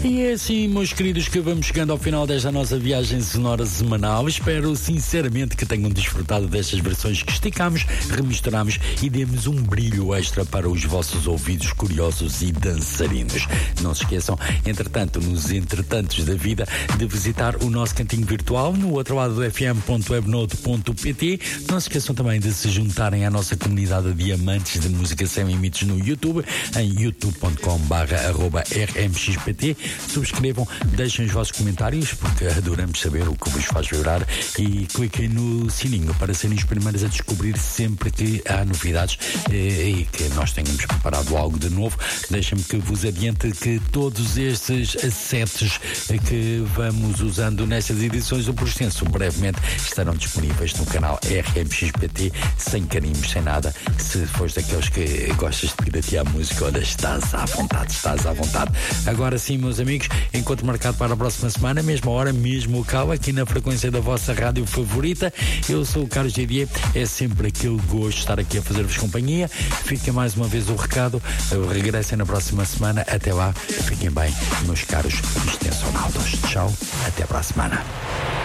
E é assim, meus queridos, que vamos chegando ao final desta nossa viagem sonora semanal. Espero sinceramente que tenham desfrutado destas versões que esticamos, remisturamos e demos um brilho extra para os vossos ouvidos curiosos e dançarinos. Não se esqueçam, entretanto, nos entretantos da vida, de visitar o nosso cantinho virtual no outro lado do fm.webnode.pt. Não se esqueçam também de se juntarem à nossa comunidade de amantes de música sem limites no YouTube, em youtube.com/rmxpt. Subscrevam, deixem os vossos comentários, porque adoramos saber o que vos faz vibrar, e cliquem no sininho para serem os primeiros a descobrir sempre que há novidades e que nós tenhamos preparado algo de novo. Deixem-me que vos adiante que todos estes assets que vamos usando nestas edições do Processo brevemente estarão disponíveis no canal RMXPT, sem carimbos, sem nada. Se fores daqueles que gostas de piratear música, olha, estás à vontade, estás à vontade. Agora sim, meus amigos, encontro marcado para a próxima semana, mesma hora, mesmo local, aqui na frequência da vossa rádio favorita. Eu sou o Carlos Didier, é sempre aquele gosto de estar aqui a fazer-vos companhia. Fica mais uma vez o recado, regressem na próxima semana. Até lá, fiquem bem, meus caros extensonautas. Tchau, até para a semana.